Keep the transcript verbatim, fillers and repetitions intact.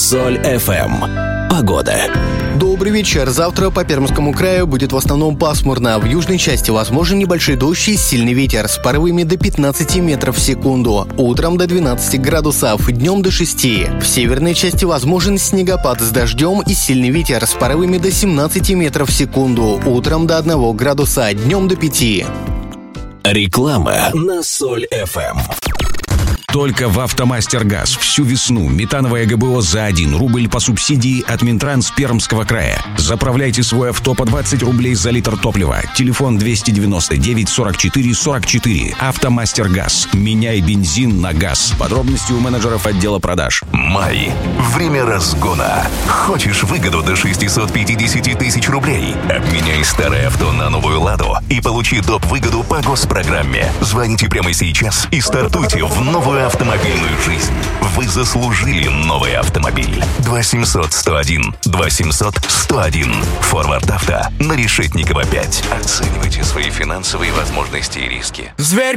Соль эф эм. Погода. Добрый вечер. Завтра по Пермскому краю будет в основном пасмурно. В южной части возможен небольшой дождь и сильный ветер с порывами до пятнадцати метров в секунду. Утром до двенадцати градусов, днем до шести. В северной части возможен снегопад с дождем и сильный ветер с порывами до семнадцати метров в секунду. Утром до одного градуса, днем до пяти. Реклама на Соль эф эм. Только в «АвтоМастер-Газ» всю весну метановое ГБО за один рубль по субсидии от Минтранс Пермского края. Заправляйте свой авто по двадцать рублей за литр топлива. Телефон двести девяносто девять сорок четыре сорок четыре. «АвтоМастер-Газ». Меняй бензин на газ. Подробности у менеджеров отдела продаж. Май. Время разгона. Хочешь выгоду до шестьсот пятьдесят тысяч рублей? Обменяй старое авто на новую «Ладу» и получи доп-выгоду по госпрограмме. Звоните прямо сейчас и стартуйте в новую автомобильную жизнь. Вы заслужили новый автомобиль. два семьсот сто один два семьсот сто один. Форвард Авто на Решетникова пять. Оценивайте свои финансовые возможности и риски. Зверь